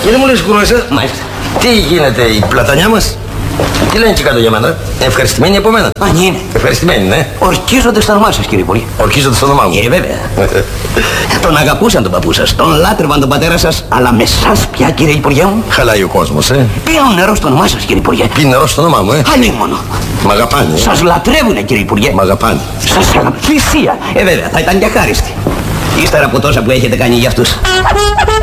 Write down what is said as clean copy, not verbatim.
Γιατί μου λες κουρόσα? Μάλιστα. Τι γίνεται, η πλατανιά μας? Τι λένε και κάτω για μένα? Ευχαριστημένοι από μένα? Αν είναι. Ευχαριστημένοι, ναι. Ορκίζονται στα όνομά σας, κύριε Υπουργέ. Ορκίζονται στο όνομά μου. Βέβαια. Τον αγαπούσαν τον παππού σας, τον λάτρευαν τον πατέρα σας, αλλά με σας πια, κύριε Υπουργέ μου. Χαλάει ο κόσμος, Πίνουν νερό στο όνομά σας, κύριε Υπουργέ. Πίνει νερό στο όνομά μου, Αλίμονο. Μ' αγαπάνε. Σας λατρεύουνε, κύριε Υπουργέ. Μ' αγαπάνε. Σας αγαπάνε. Θυσία. Βέβαια, θα ήταν και χάριστη. Ύστερα από τόσα που έχετε κάνει για αυτούς.